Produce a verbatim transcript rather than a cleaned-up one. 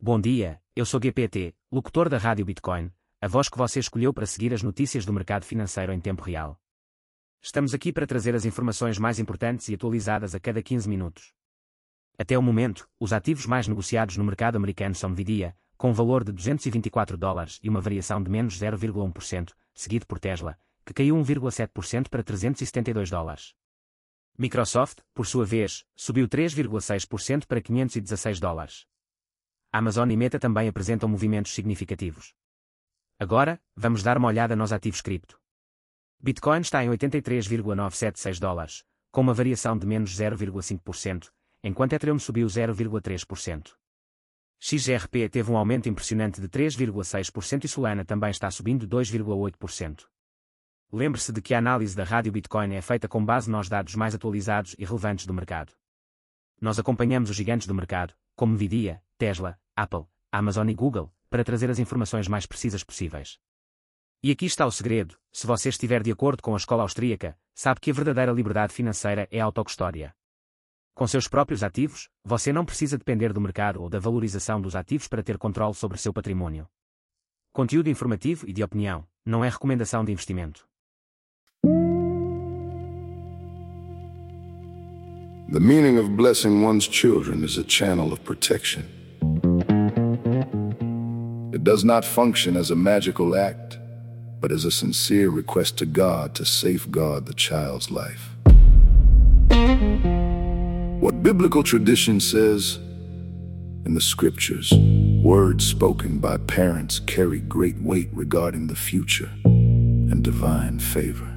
Bom dia, eu sou G P T, locutor da Rádio Bitcoin, a voz que você escolheu para seguir as notícias do mercado financeiro em tempo real. Estamos aqui para trazer as informações mais importantes e atualizadas a cada quinze minutos. Até o momento, os ativos mais negociados no mercado americano são Nvidia, com um valor de duzentos e vinte e quatro dólares e uma variação de menos zero vírgula um por cento, seguido por Tesla, que caiu um vírgula sete por cento para trezentos e setenta e dois dólares. Microsoft, por sua vez, subiu três vírgula seis por cento para quinhentos e dezasseis dólares. Amazon e Meta também apresentam movimentos significativos. Agora, vamos dar uma olhada nos ativos cripto. Bitcoin está em oitenta e três vírgula novecentos e setenta e seis dólares, com uma variação de menos zero vírgula cinco por cento, enquanto Ethereum subiu zero vírgula três por cento. X R P teve um aumento impressionante de três vírgula seis por cento e Solana também está subindo dois vírgula oito por cento. Lembre-se de que a análise da Rádio Bitcoin é feita com base nos dados mais atualizados e relevantes do mercado. Nós acompanhamos os gigantes do mercado, como Nvidia, Tesla, Apple, Amazon e Google, para trazer as informações mais precisas possíveis. E aqui está o segredo: se você estiver de acordo com a escola austríaca, sabe que a verdadeira liberdade financeira é a autocustódia. Com seus próprios ativos, você não precisa depender do mercado ou da valorização dos ativos para ter controle sobre seu patrimônio. Conteúdo informativo e de opinião, não é recomendação de investimento. The meaning of blessing one's children is a channel of protection. It does not function as a magical act, but as a sincere request to God to safeguard the child's life. What biblical tradition says, in the scriptures, words spoken by parents carry great weight regarding the future and divine favor.